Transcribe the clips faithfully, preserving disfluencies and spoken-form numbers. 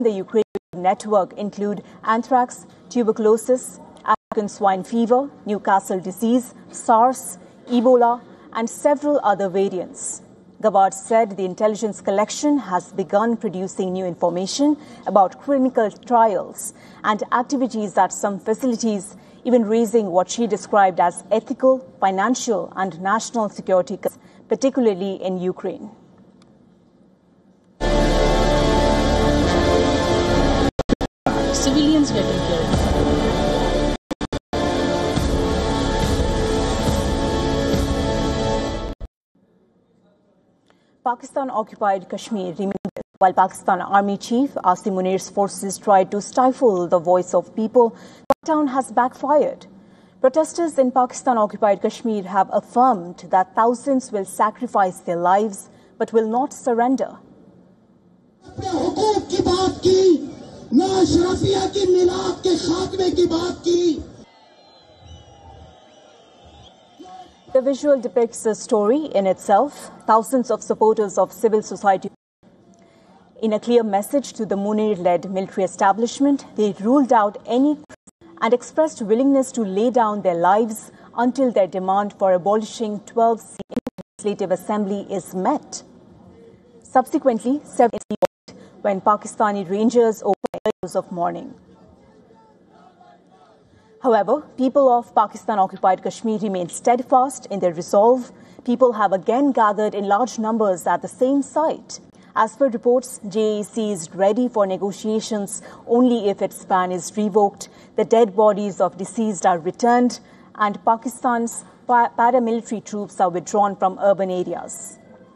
the Ukraine network include anthrax, tuberculosis, African swine fever, Newcastle disease, SARS, Ebola, and several other variants. Gawad said the intelligence collection has begun producing new information about clinical trials and activities at some facilities, even raising what she described as ethical, financial, and national security concerns, particularly in Ukraine. Civilians getting killed. Pakistan-occupied Kashmir remained while Pakistan Army Chief Asim Munir's forces tried to stifle the voice of people. The crackdown has backfired. Protesters in Pakistan-occupied Kashmir have affirmed that thousands will sacrifice their lives but will not surrender. The visual depicts a story in itself. Thousands of supporters of civil society. In a clear message to the Munir-led military establishment, they ruled out any and expressed willingness to lay down their lives until their demand for abolishing twelve seat Legislative Assembly is met. Subsequently, seven when Pakistani Rangers opened hours of mourning. However, people of Pakistan-occupied Kashmir remain steadfast in their resolve. People have again gathered in large numbers at the same site. As per reports, J A C is ready for negotiations only if its ban is revoked, the dead bodies of deceased are returned, and Pakistan's paramilitary troops are withdrawn from urban areas.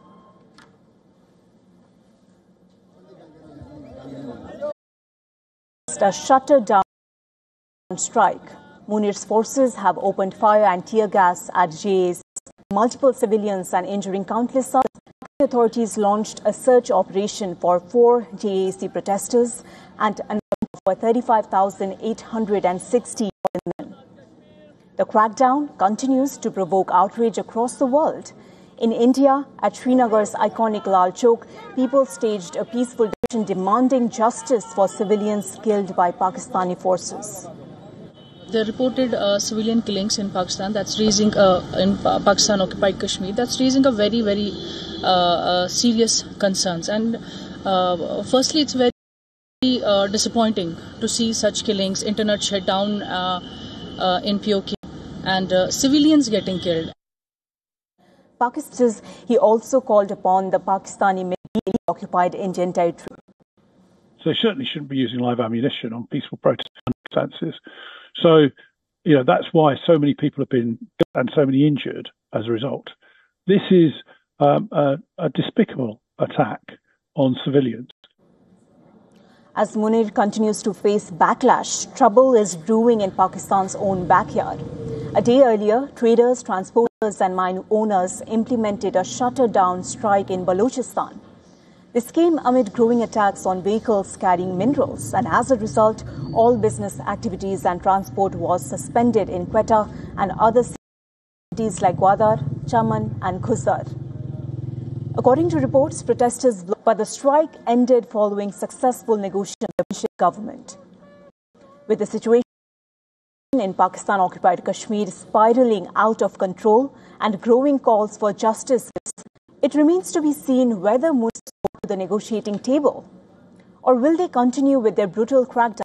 A shutter-down strike. Munir's forces have opened fire and tear gas at J A C, multiple civilians and injuring countless others. Authorities launched a search operation for four J A C protesters and for thirty-five thousand eight hundred sixty men. The crackdown continues to provoke outrage across the world. In India, at Srinagar's iconic Lal Chowk, people staged a peaceful demonstration demanding justice for civilians killed by Pakistani forces. The reported uh, civilian killings in Pakistan, that's raising, uh, in pa Pakistan-occupied Kashmir, that's raising a very, very uh, uh, serious concerns. And uh, firstly, it's very uh, disappointing to see such killings, internet shutdown uh, uh, in P O K, and uh, civilians getting killed. Pakistan, he also called upon the Pakistani military occupied Indian territory. So they certainly shouldn't be using live ammunition on peaceful protest circumstances. So, you know, that's why so many people have been and so many injured as a result. This is um, a, a despicable attack on civilians. As Munir continues to face backlash, trouble is brewing in Pakistan's own backyard. A day earlier, traders, transporters and mine owners implemented a shutter-down strike in Balochistan. This came amid growing attacks on vehicles carrying minerals, and as a result, all business activities and transport was suspended in Quetta and other cities like Gwadar, Chaman and Khuzar. According to reports, protesters blocked, but the strike ended following successful negotiations with the government. With the situation in Pakistan-occupied Kashmir spiraling out of control and growing calls for justice, it remains to be seen whether Munir spoke to the negotiating table, or will they continue with their brutal crackdown?